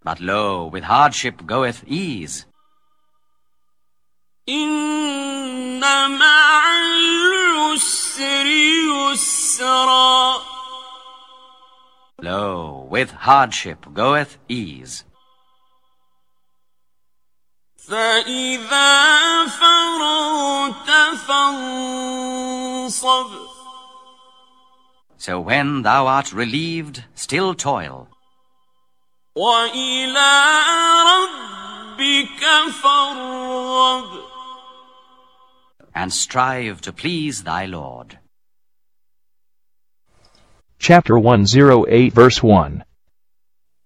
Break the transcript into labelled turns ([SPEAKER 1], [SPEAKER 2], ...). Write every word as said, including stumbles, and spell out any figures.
[SPEAKER 1] But lo, with hardship goeth ease.
[SPEAKER 2] إن مع العسر يسرا.
[SPEAKER 1] Lo, with hardship goeth ease.
[SPEAKER 2] فإذا فرغت فانصب.
[SPEAKER 1] So when thou art relieved, still toil.
[SPEAKER 2] وإلى ربك فارغب.
[SPEAKER 1] And strive to please thy Lord.
[SPEAKER 3] Chapter one oh eight, verse one.